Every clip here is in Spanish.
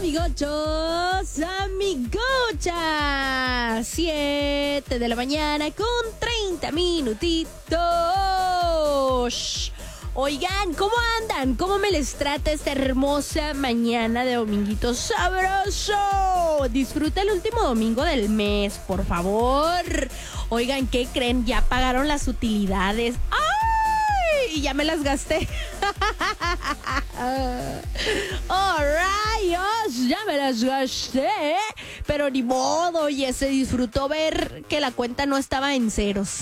amigochos, amigochas. 7 de la mañana con 30 minutitos. Oigan, ¿cómo andan? ¿Cómo me les trata esta hermosa mañana de dominguito sabroso? Disfruta el último domingo del mes, por favor. Oigan, ¿qué creen? Ya pagaron las utilidades. ¡Ay! Y ya me las gasté. ¡Oh, rayos! Ya me las gasté. Pero ni modo, oye, se disfrutó ver que la cuenta no estaba en ceros.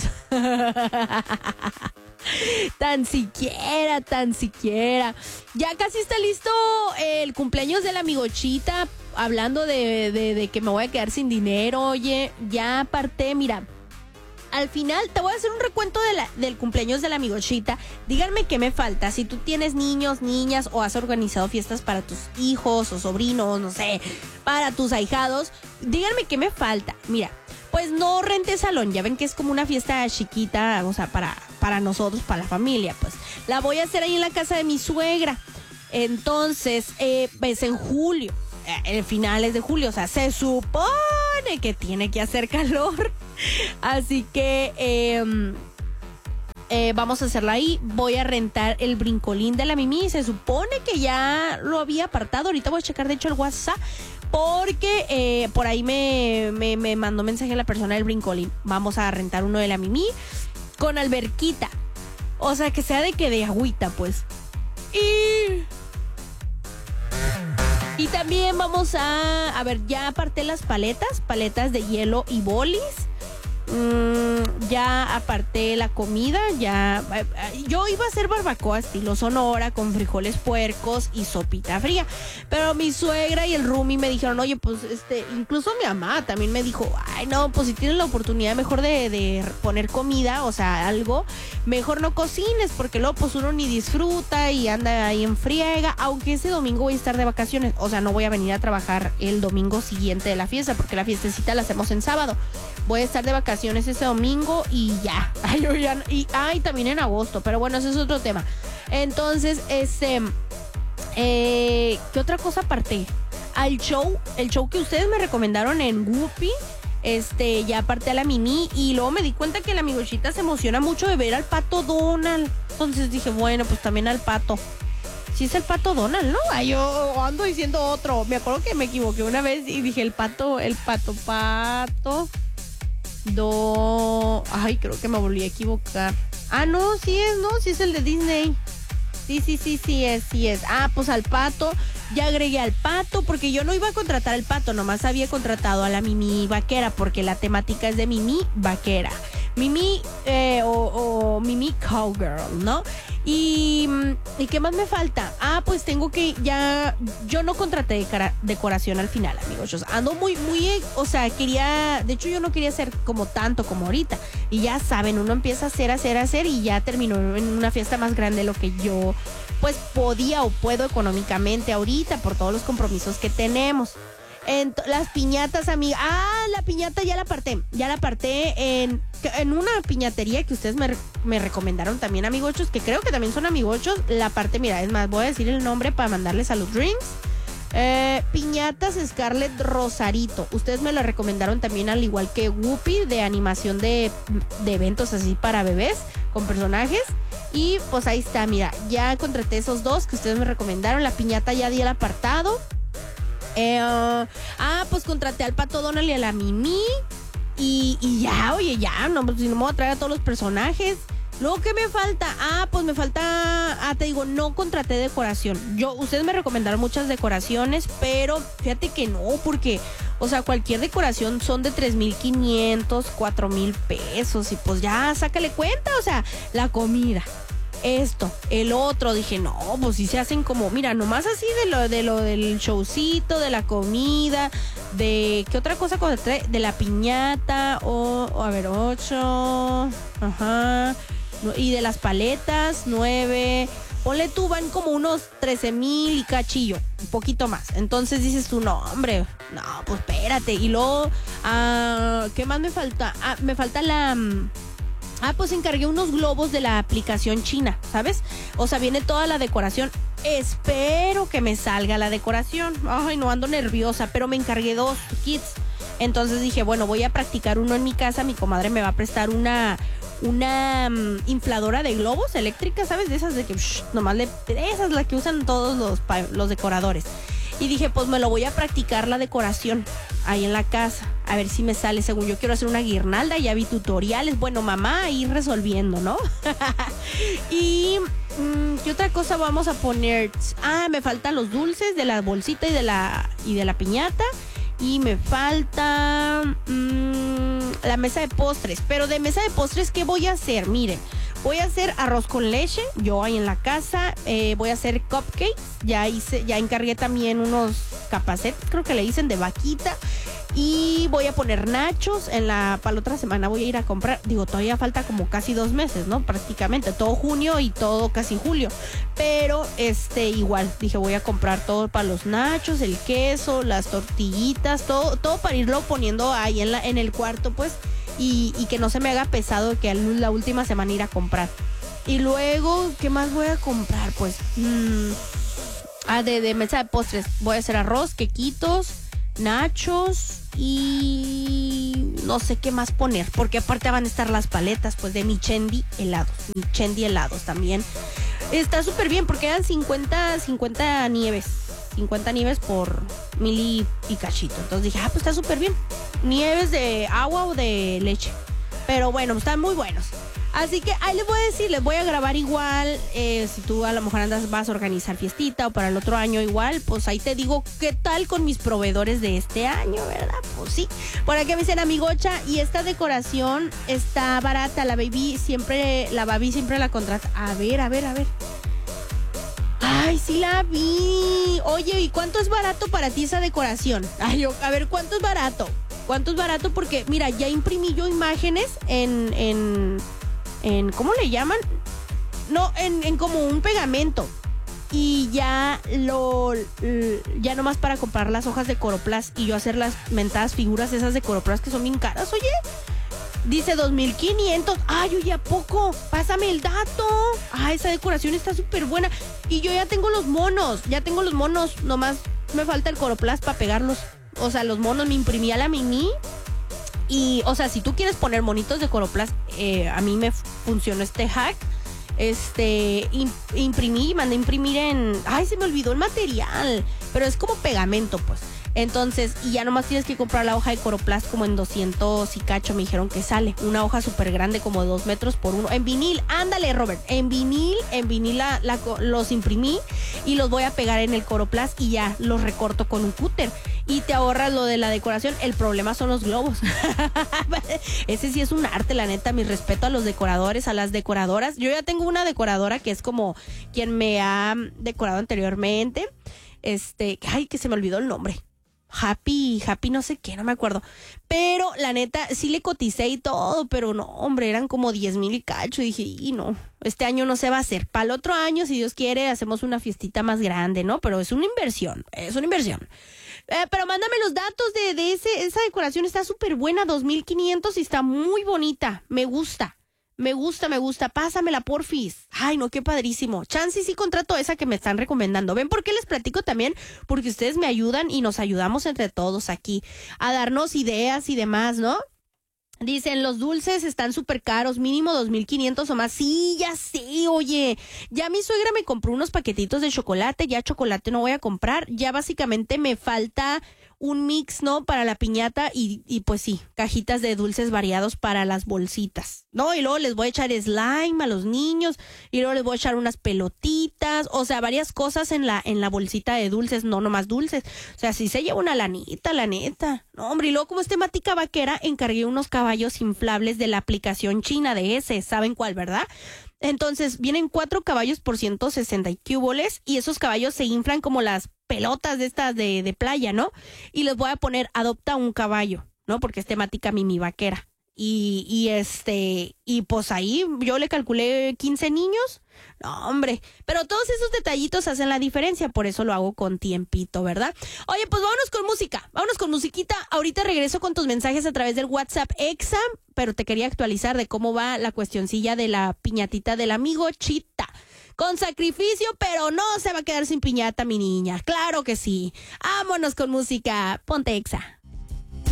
Tan siquiera. Ya casi está listo el cumpleaños de la amigochita. Hablando de que me voy a quedar sin dinero. Oye, ya aparté, mira. Al final te voy a hacer un recuento del cumpleaños de la amigochita. Díganme qué me falta. Si tú tienes niños, niñas o has organizado fiestas para tus hijos o sobrinos, no sé, para tus ahijados, díganme qué me falta. Mira, pues no rente salón. Ya ven que es como una fiesta chiquita, o sea, para nosotros, para la familia. Pues la voy a hacer ahí en la casa de mi suegra. Entonces, pues en julio, finales de julio, o sea, se supone que tiene que hacer calor. Así que vamos a hacerla ahí. Voy a rentar el brincolín de la Mimi. Se supone que ya lo había apartado. Ahorita voy a checar de hecho el WhatsApp, porque por ahí me mandó mensaje la persona del brincolín. Vamos a rentar uno de la Mimi con alberquita. O sea, que sea de agüita, pues. Y también vamos a ver, ya aparté las paletas de hielo y bolis. Ya aparté la comida, yo iba a hacer barbacoa estilo Sonora con frijoles puercos y sopita fría, pero mi suegra y el roomie me dijeron, oye, pues incluso mi mamá también me dijo, ay no, pues si tienes la oportunidad mejor de poner comida, o sea, algo, mejor no cocines, porque luego pues uno ni disfruta y anda ahí en friega, aunque ese domingo voy a estar de vacaciones, o sea, no voy a venir a trabajar el domingo siguiente de la fiesta, porque la fiestecita la hacemos en sábado. Voy a estar de vacaciones ese domingo y ya. Y también en agosto, pero bueno, ese es otro tema. Entonces, ¿qué otra cosa aparté? El show que ustedes me recomendaron en Whoopi, ya aparté a la Mimi y luego me di cuenta que la amigochita se emociona mucho de ver al pato Donald. Entonces dije, bueno, pues también al pato. Sí es el pato Donald, ¿no? Ay, yo ando diciendo otro. Me acuerdo que me equivoqué una vez y dije el pato. Ay, creo que me volví a equivocar. Ah, no, sí es el de Disney. Sí es. Ah, pues al pato, ya agregué al pato, porque yo no iba a contratar al pato, nomás había contratado a la Mimi vaquera, porque la temática es de Mimi vaquera. Mimi o Mimi Cowgirl, ¿no? ¿Y qué más me falta? Ah, pues tengo que yo no contraté decoración al final, amigos. Ando muy, o sea, de hecho yo no quería hacer como tanto como ahorita. Y ya saben, uno empieza a hacer y ya terminó en una fiesta más grande de lo que yo pues podía o puedo económicamente ahorita por todos los compromisos que tenemos. Las piñatas, amiga. Ah, la piñata ya la aparté en una piñatería que ustedes me recomendaron también, amigochos, que creo que también son amigochos. La aparté, mira, es más, voy a decir el nombre para mandarles a los drinks. Piñatas Scarlett Rosarito. Ustedes me lo recomendaron también, al igual que Whoopi, de animación de eventos así para bebés con personajes. Y pues ahí está, mira, ya contraté esos dos que ustedes me recomendaron. La piñata ya di el apartado. Pues contraté al pato Donald y a la Mimi. Y ya, oye, ya, no, pues si no me voy a traer a todos los personajes. Luego, ¿qué me falta? Pues me falta, te digo, no contraté decoración. Ustedes me recomendaron muchas decoraciones, pero fíjate que no, porque, o sea, cualquier decoración son de 3,500, 4,000 pesos. Y pues ya, sácale cuenta, o sea, la comida. El otro, dije, no, pues si se hacen como, mira, nomás así de lo del showcito, de la comida, de, ¿qué otra cosa contraté? De la piñata, a ver, 8, ajá, y de las paletas, 9, ponle tú, van como unos 13,000 y cachillo, un poquito más. Entonces dices tú, no, hombre, no, pues espérate. Y luego, ¿qué más me falta? Me falta pues encargué unos globos de la aplicación china, ¿sabes? O sea, viene toda la decoración espero que me salga la decoración. Ay, no, ando nerviosa, pero me encargué 2 kits. Entonces dije, bueno, voy a practicar uno en mi casa. Mi comadre me va a prestar una infladora de globos eléctrica, ¿sabes? De esas de que nomás esas las que usan todos los decoradores. Y dije, pues me lo voy a practicar la decoración ahí en la casa, a ver si me sale. Según yo quiero hacer una guirnalda, ya vi tutoriales. Bueno, mamá, ir resolviendo, ¿no? Y ¿qué otra cosa vamos a poner? Me faltan los dulces de la bolsita y de la piñata. Y me falta la mesa de postres. Pero de mesa de postres, ¿qué voy a hacer? Miren, voy a hacer arroz con leche, yo ahí en la casa. Voy a hacer cupcakes. Ya encargué también unos capacetes, creo que le dicen, de vaquita. Y voy a poner nachos para la otra semana voy a ir a comprar. Digo, todavía falta como casi 2 meses, ¿no? Prácticamente, todo junio y todo casi julio. Pero igual, dije, voy a comprar todo para los nachos, el queso, las tortillitas, todo para irlo poniendo ahí en el cuarto, pues. Y que no se me haga pesado que la última semana ir a comprar. Y luego, ¿qué más voy a comprar? Pues, de mesa de postres. Voy a hacer arroz, quequitos, nachos y no sé qué más poner, porque aparte van a estar las paletas, pues, de Michendi helados también. Está súper bien porque eran 50 nieves. 50 nieves por 1,000 y cachito. Entonces dije, pues está súper bien. Nieves de agua o de leche. Pero bueno, están muy buenos. Así que ahí les voy a decir, les voy a grabar igual. Si tú a lo mejor vas a organizar fiestita o para el otro año igual, pues ahí te digo qué tal con mis proveedores de este año, ¿verdad? Pues sí. Por aquí me dicen, amigocha, y esta decoración está barata. La baby siempre la contrata. A ver. Ay, sí la vi. Oye, ¿y cuánto es barato para ti esa decoración? Ay, a ver, ¿cuánto es barato? ¿Cuánto es barato? Porque, mira, ya imprimí yo imágenes en ¿cómo le llaman? No, en como un pegamento. Y ya ya nomás para comprar las hojas de Coroplast y yo hacer las mentadas figuras esas de Coroplast que son bien caras, oye. Dice 2,500. Ay, oye, ¿a poco? Pásame el dato. Esa decoración está súper buena. Y yo ya tengo los monos. Nomás me falta el Coroplast para pegarlos. O sea, los monos me imprimí a la mini. Y, o sea, si tú quieres poner monitos de Coroplast, a mí me funcionó este hack. Mandé imprimir se me olvidó el material. Pero es como pegamento, pues. Entonces, y ya nomás tienes que comprar la hoja de Coroplast como en 200 y cacho, me dijeron que sale. Una hoja súper grande, como de 2 metros por 1. En vinil, ándale, Robert. En vinil los imprimí y los voy a pegar en el Coroplast y ya los recorto con un cúter. Y te ahorras lo de la decoración. El problema son los globos. Ese sí es un arte, la neta. Mi respeto a los decoradores, a las decoradoras. Yo ya tengo una decoradora que es como quien me ha decorado anteriormente. Que se me olvidó el nombre. Happy, no sé qué, no me acuerdo. Pero la neta, sí le coticé y todo, pero no, hombre, eran como 10,000 y cacho. Y dije, no, este año no se va a hacer. Para el otro año, si Dios quiere, hacemos una fiestita más grande, ¿no? Pero es una inversión. Pero mándame los datos de esa decoración, está súper buena, 2,500 y está muy bonita. Me gusta. Pásamela, porfis. Ay, no, qué padrísimo. Chance sí contrato esa que me están recomendando. ¿Ven por qué les platico también? Porque ustedes me ayudan y nos ayudamos entre todos aquí a darnos ideas y demás, ¿no? Dicen, los dulces están súper caros, mínimo 2,500 o más. Sí, ya sé, oye. Ya mi suegra me compró unos paquetitos de chocolate. Ya chocolate no voy a comprar. Ya básicamente me falta un mix, ¿no? Para la piñata y pues sí, cajitas de dulces variados para las bolsitas, ¿no? Y luego les voy a echar slime a los niños y luego les voy a echar unas pelotitas, o sea, varias cosas en la bolsita de dulces, no nomás dulces. O sea, sí se lleva una lanita, la neta. No, hombre, y luego como es temática vaquera, encargué unos caballos inflables de la aplicación china de ese, ¿saben cuál, verdad? Entonces, vienen 4 caballos por 160 cuboles y esos caballos se inflan como las pelotas de estas de playa, ¿no? Y les voy a poner adopta un caballo, ¿no? Porque es temática mimi vaquera. Y pues ahí yo le calculé 15 niños. No, hombre, pero todos esos detallitos hacen la diferencia, por eso lo hago con tiempito, ¿verdad? Oye, pues vámonos con musiquita. Ahorita regreso con tus mensajes a través del WhatsApp Exa, pero te quería actualizar de cómo va la cuestioncilla de la piñatita del amigo Chita. con sacrificio, pero no se va a quedar sin piñata, mi niña. Claro que sí. Vámonos con música. Ponte Exa.